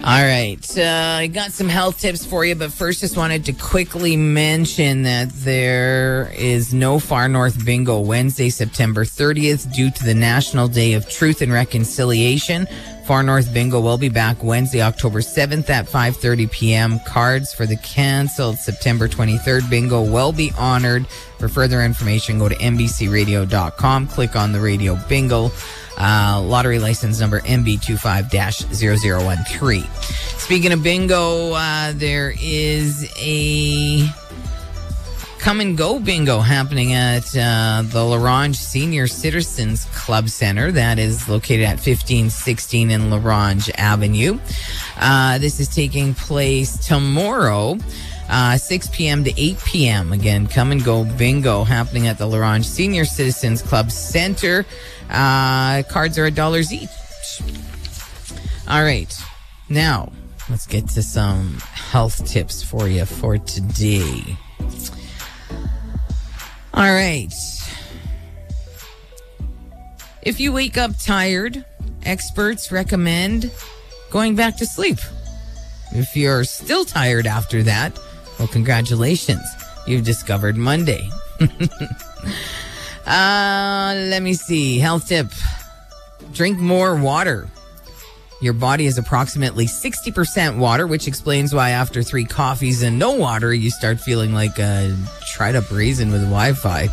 All right. I got some health tips for you, but first just wanted to quickly mention that there is no Far North Bingo Wednesday, September 30th, due to the National Day of Truth and Reconciliation. Far North Bingo will be back Wednesday, October 7th at 5:30 p.m. Cards for the canceled September 23rd Bingo will be honored. For further information, go to NBCRadio.com, click on the Radio Bingo. Lottery license number MB25-0013. Speaking of bingo, there is a come and go bingo happening at the LaRange Senior Citizens Club Center. That is located at 1516 in LaRange Avenue. This is taking place tomorrow, 6 p.m. to 8 p.m. Again, come and go bingo happening at the LaRange Senior Citizens Club Center. Cards are $1 each. All right. Now, let's get to some health tips for you for today. All right. If you wake up tired, experts recommend going back to sleep. If you're still tired after that, well, congratulations. You've discovered Monday. Let me see. Health tip. Drink more water. Your body is approximately 60% water, which explains why after 3 coffees and no water, you start feeling like a tried-up raisin with Wi-Fi.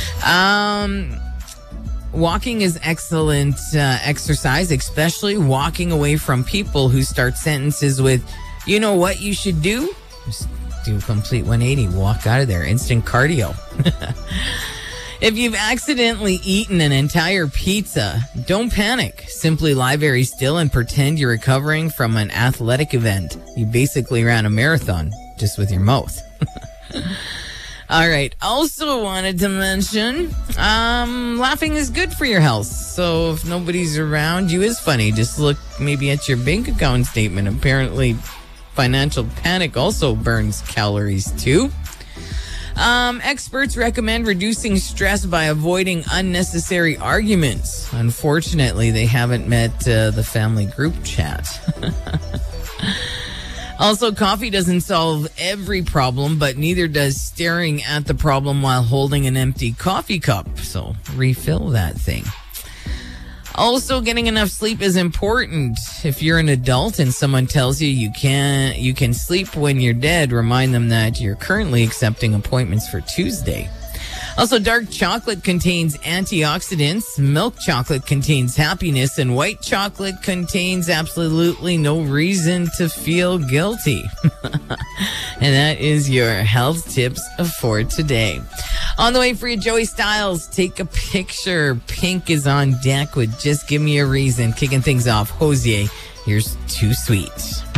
Walking is excellent exercise, especially walking away from people who start sentences with, you know what you should do? Just do a complete 180. Walk out of there. Instant cardio. If you've accidentally eaten an entire pizza, don't panic. Simply lie very still and pretend you're recovering from an athletic event. You basically ran a marathon just with your mouth. All right. Also wanted to mention, laughing is good for your health. So if nobody's around, you is funny. Just look maybe at your bank account statement. Apparently, financial panic also burns calories too. Experts recommend reducing stress by avoiding unnecessary arguments. Unfortunately, they haven't met the family group chat. Also, coffee doesn't solve every problem, but neither does staring at the problem while holding an empty coffee cup. So refill that thing. Also, getting enough sleep is important. If you're an adult and someone tells you you can sleep when you're dead, remind them that you're currently accepting appointments for Tuesday. Also, dark chocolate contains antioxidants, milk chocolate contains happiness, and white chocolate contains absolutely no reason to feel guilty. And that is your health tips for today. On the way for you, Joey Styles, take a picture. Pink is on deck with Just Give Me a Reason. Kicking things off, Hosier, here's Too Sweet.